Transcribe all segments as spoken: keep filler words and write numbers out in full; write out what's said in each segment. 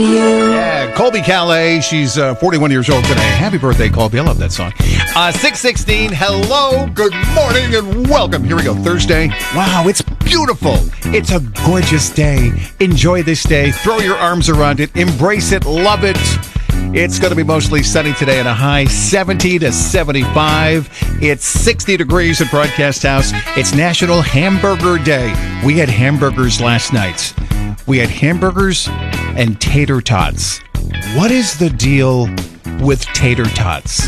Yeah, Colby Calais. She's uh, forty-one years old today. Happy birthday, Colby. I love that song. Uh, six sixteen, hello, good morning, and welcome. Here we go, Thursday. Wow, it's beautiful. It's a gorgeous day. Enjoy this day. Throw your arms around it. Embrace it. Love it. It's going to be mostly sunny today at a high seventy to seventy-five. It's sixty degrees at Broadcast House. It's National Hamburger Day. We had hamburgers last night. We had hamburgers and tater tots. What is the deal with tater tots?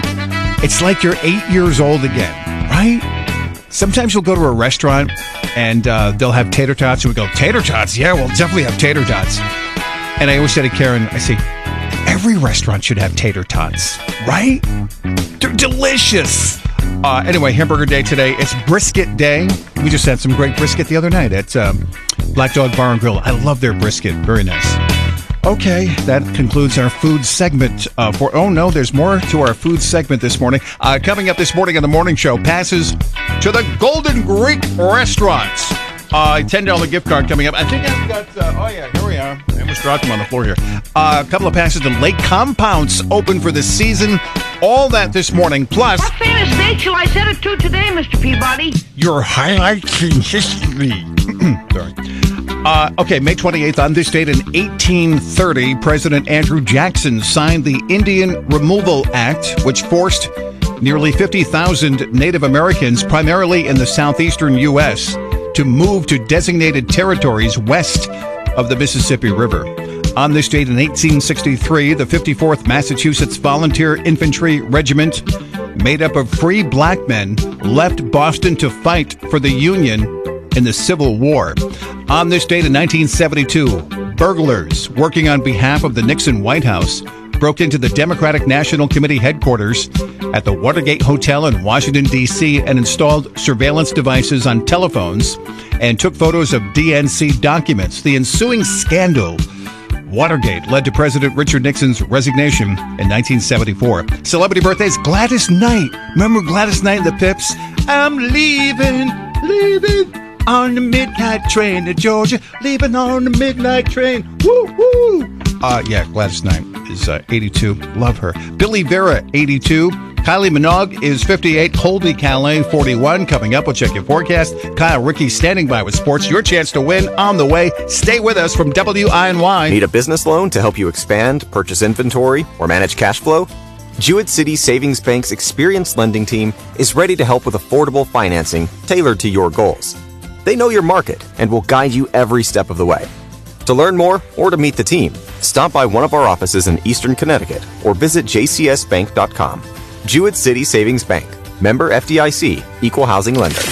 It's like you're eight years old again, right? Sometimes you'll go to a restaurant and uh, they'll have tater tots, and we go, tater tots? Yeah, we'll definitely have tater tots. And I always say to Karen, I say, every restaurant should have tater tots, right? They're delicious. Uh, anyway, hamburger day today. It's brisket day. We just had some great brisket the other night at um, Black Dog Bar and Grill. I love their brisket. Very nice. Okay, that concludes our food segment. Uh, for Oh, no, there's more to our food segment this morning. Uh, coming up this morning on the morning show, passes to the Golden Greek Restaurants. Uh, ten dollars gift card coming up. I think I've got, uh, oh yeah, here we are. I almost dropped them on the floor here. Uh, a couple of passes to Lake Compounce open for the season. All that this morning. Plus, what famous date shall I set it to today, Mister Peabody? Your highlights in history. Sorry. Uh, okay, May twenty-eighth, on this date in eighteen thirty, President Andrew Jackson signed the Indian Removal Act, which forced nearly fifty thousand Native Americans, primarily in the southeastern U S, to move to designated territories west of the Mississippi River. On this date in eighteen sixty-three, the fifty-fourth Massachusetts Volunteer Infantry Regiment, made up of free black men, left Boston to fight for the Union in the Civil War. On this date in nineteen seventy-two, burglars working on behalf of the Nixon White House broke into the Democratic National Committee headquarters at the Watergate Hotel in Washington, D C, and installed surveillance devices on telephones and took photos of D N C documents. The ensuing scandal, Watergate, led to President Richard Nixon's resignation in nineteen seventy-four. Celebrity birthdays, Gladys Knight. Remember Gladys Knight and the Pips? I'm leaving, leaving on the midnight train to Georgia, leaving on the midnight train. Woo, woo. Uh, yeah, Gladys Knight is uh, eighty-two. Love her. Billy Vera, eighty-two. Kylie Minogue is fifty-eight. Colby Calais, forty-one. Coming up, we'll check your forecast. Kyle Rickey standing by with sports. Your chance to win on the way. Stay with us from W I N Y. Need a business loan to help you expand, purchase inventory, or manage cash flow? Jewett City Savings Bank's experienced lending team is ready to help with affordable financing tailored to your goals. They know your market and will guide you every step of the way. To learn more or to meet the team, stop by one of our offices in Eastern Connecticut or visit j c s bank dot com. Jewett City Savings Bank. Member F D I C. Equal housing lender.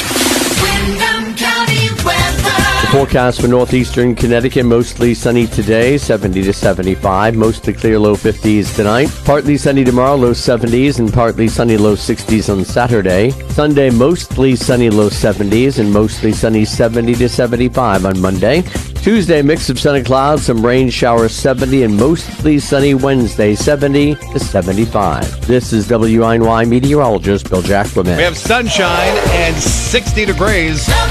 Windham County weather. The forecast for northeastern Connecticut, mostly sunny today, seventy to seventy-five. Mostly clear, low fifties tonight. Partly sunny tomorrow, low seventies, and partly sunny, low sixties on Saturday. Sunday, mostly sunny, low seventies, and mostly sunny, seventy to seventy-five on Monday. Tuesday, mix of sun and clouds, some rain showers, seventy, and mostly sunny Wednesday, seventy to seventy-five. This is W I N Y meteorologist Bill Jacquemin. We have sunshine and sixty degrees. W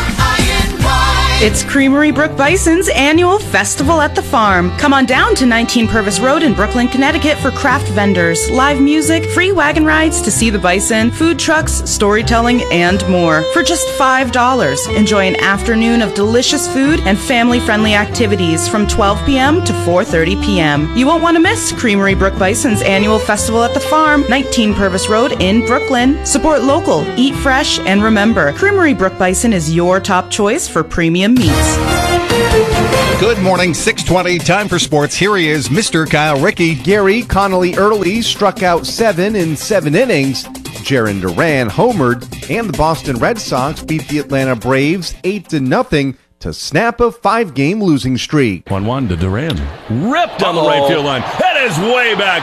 I N Y. It's Creamery Brook Bison's annual Festival at the Farm. Come on down to nineteen Purvis Road in Brooklyn, Connecticut for craft vendors, live music, free wagon rides to see the bison, food trucks, storytelling, and more. For just five dollars, enjoy an afternoon of delicious food and family-friendly activities from twelve p.m. to four thirty p.m. You won't want to miss Creamery Brook Bison's annual Festival at the Farm, nineteen Purvis Road in Brooklyn. Support local, eat fresh, and remember, Creamery Brook Bison is your top choice for premium meats. Good morning, six twenty, time for sports. Here he is, Mister Kyle Rickey. Gary Connolly Early struck out seven in seven innings. Jarren Duran homered, and the Boston Red Sox beat the Atlanta Braves eight to nothing to snap a five-game losing streak. one one to Duran. Ripped down the right field line. It is way back.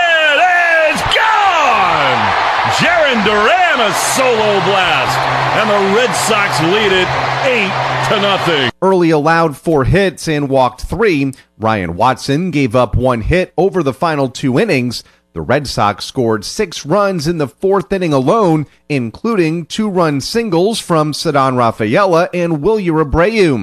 It is gone! Jarren Duran, a solo blast. And the Red Sox lead it eight to nothing. Early allowed four hits and walked three. Ryan Watson gave up one hit over the final two innings. The Red Sox scored six runs in the fourth inning alone, including two-run singles from Ceddanne Rafaela and Wilyer Abreu.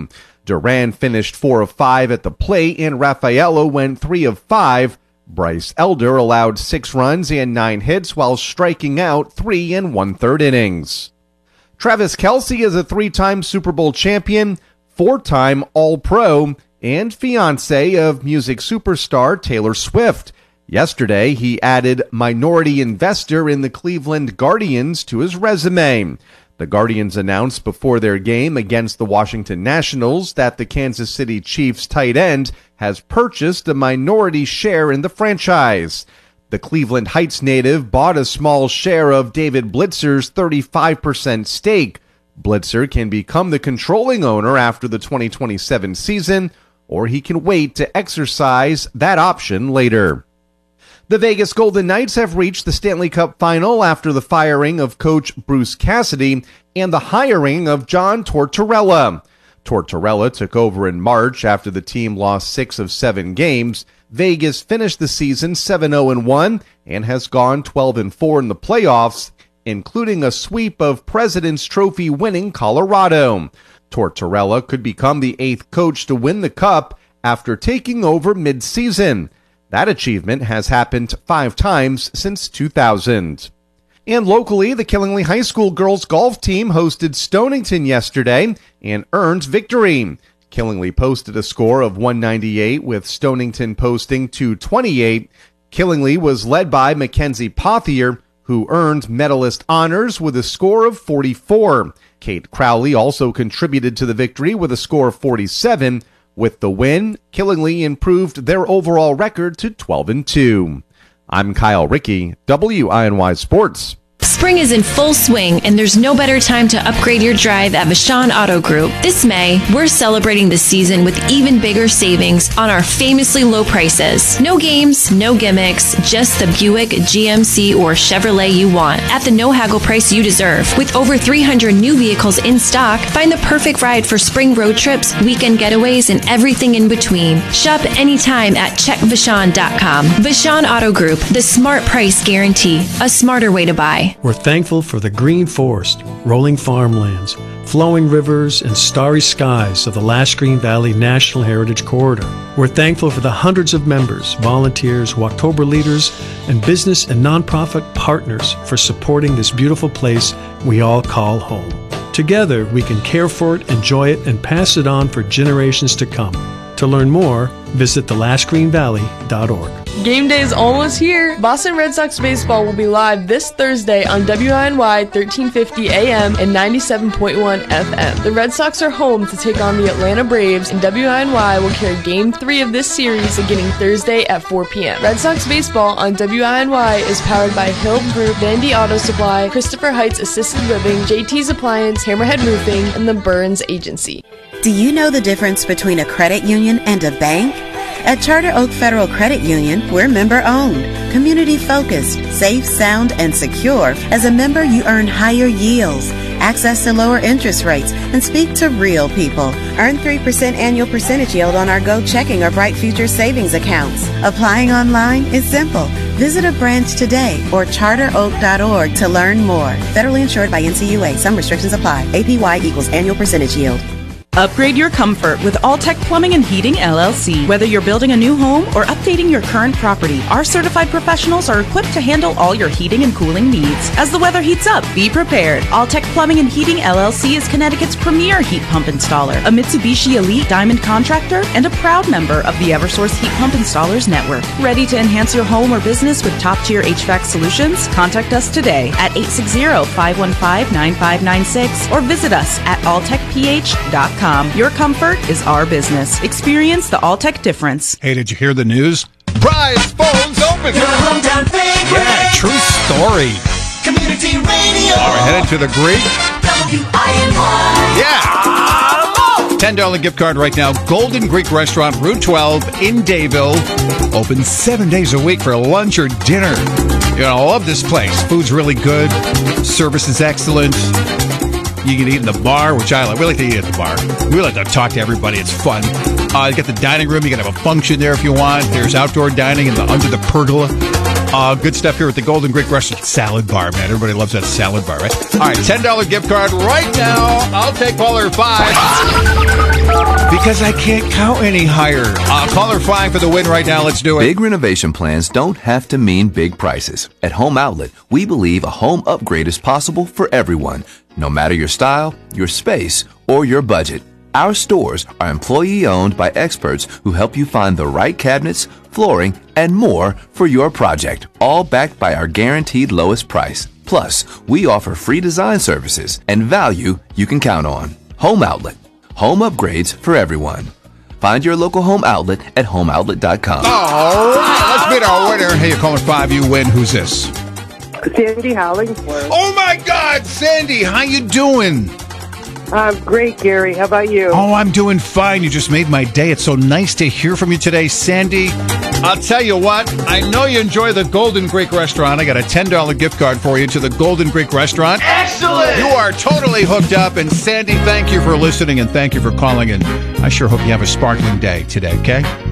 Duran finished four of five at the plate, and Raffaello went three of five. Bryce Elder allowed six runs and nine hits while striking out three and one-third innings. Travis Kelce is a three-time Super Bowl champion, four-time All-Pro, and fiancé of music superstar Taylor Swift. Yesterday, he added minority investor in the Cleveland Guardians to his resume. The Guardians announced before their game against the Washington Nationals that the Kansas City Chiefs tight end has purchased a minority share in the franchise. The Cleveland Heights native bought a small share of David Blitzer's thirty-five percent stake. Blitzer can become the controlling owner after the twenty twenty-seven season, or he can wait to exercise that option later. The Vegas Golden Knights have reached the Stanley Cup final after the firing of coach Bruce Cassidy and the hiring of John Tortorella. Tortorella took over in March after the team lost six of seven games. Vegas finished the season seven oh one and has gone twelve and four in the playoffs, including a sweep of President's Trophy winning Colorado. Tortorella could become the eighth coach to win the Cup after taking over mid-season. That achievement has happened five times since two thousand. And locally, the Killingly High School girls golf team hosted Stonington yesterday and earned victory. Killingly posted a score of one ninety-eight, with Stonington posting two twenty-eight. Killingly was led by Mackenzie Pothier, who earned medalist honors with a score of forty-four. Kate Crowley also contributed to the victory with a score of forty-seven. With the win, Killingly improved their overall record to twelve and two. I'm Kyle Rickey, W I N Y Sports. Spring is in full swing, and there's no better time to upgrade your drive at Vachon Auto Group. This May, we're celebrating the season with even bigger savings on our famously low prices. No games, no gimmicks, just the Buick, G M C, or Chevrolet you want at the no-haggle price you deserve. With over three hundred new vehicles in stock, find the perfect ride for spring road trips, weekend getaways, and everything in between. Shop anytime at check vachon dot com. Vachon Auto Group, the smart price guarantee, a smarter way to buy. We're thankful for the green forest, rolling farmlands, flowing rivers, and starry skies of the Lash Green Valley National Heritage Corridor. We're thankful for the hundreds of members, volunteers, Walktober leaders, and business and nonprofit partners for supporting this beautiful place we all call home. Together, we can care for it, enjoy it, and pass it on for generations to come. To learn more, visit the lash green valley dot org. Game day is almost here. Boston Red Sox baseball will be live this Thursday on W I N Y thirteen fifty A M and ninety-seven point one F M. The Red Sox are home to take on the Atlanta Braves, and W I N Y will carry Game three of this series beginning Thursday at four P M Red Sox baseball on W I N Y is powered by Hill Group, Vandy Auto Supply, Christopher Heights Assisted Living, J T's Appliance, Hammerhead Roofing, and the Burns Agency. Do you know the difference between a credit union and a bank? At Charter Oak Federal Credit Union, we're member-owned, community-focused, safe, sound, and secure. As a member, you earn higher yields, access to lower interest rates, and speak to real people. Earn three percent annual percentage yield on our Go Checking or Bright Future savings accounts. Applying online is simple. Visit a branch today or charter oak dot org to learn more. Federally insured by N C U A. Some restrictions apply. A P Y equals annual percentage yield. Upgrade your comfort with Alltech Plumbing and Heating, L L C. Whether you're building a new home or updating your current property, our certified professionals are equipped to handle all your heating and cooling needs. As the weather heats up, be prepared. Alltech Plumbing and Heating, L L C is Connecticut's premier heat pump installer, a Mitsubishi Elite Diamond contractor, and a proud member of the Eversource Heat Pump Installers Network. Ready to enhance your home or business with top-tier H V A C solutions? Contact us today at eight six zero, five one five, nine five nine six or visit us at alltech p h dot com. Your comfort is our business. Experience the Alltech difference. Hey, did you hear the news? Prize phones open. Your hometown favorite. Yeah, true story. Community radio. All right, headed to the Greek. W I N Y. Yeah. ten dollars gift card right now. Golden Greek Restaurant, Route twelve in Dayville. Open seven days a week for lunch or dinner. You know, I love this place. Food's really good. Service is excellent. You can eat in the bar, which I like. We like to eat at the bar. We like to talk to everybody. It's fun. Uh, you got the dining room. You can have a function there if you want. There's outdoor dining in the under the pergola. Uh, good stuff here at the Golden Greek Restaurant salad bar, man. Everybody loves that salad bar, right? All right, ten dollars gift card right now. I'll take caller five because I can't count any higher. Uh, caller five for the win right now. Let's do it. Big renovation plans don't have to mean big prices. At Home Outlet, we believe a home upgrade is possible for everyone, no matter your style, your space, or your budget. Our stores are employee-owned by experts who help you find the right cabinets, flooring, and more for your project, all backed by our guaranteed lowest price. Plus, we offer free design services and value you can count on. Home Outlet. Home upgrades for everyone. Find your local Home Outlet at home outlet dot com. All right, let's meet our winner. Hey, you're calling five. You win. Who's this? Sandy Hollingsworth. Oh, my God, Sandy. How you doing? I'm great, Gary. How about you? Oh, I'm doing fine. You just made my day. It's so nice to hear from you today, Sandy. I'll tell you what. I know you enjoy the Golden Greek Restaurant. I got a ten dollars gift card for you to the Golden Greek Restaurant. Excellent! You are totally hooked up. And, Sandy, thank you for listening and thank you for calling in. I sure hope you have a sparkling day today, okay?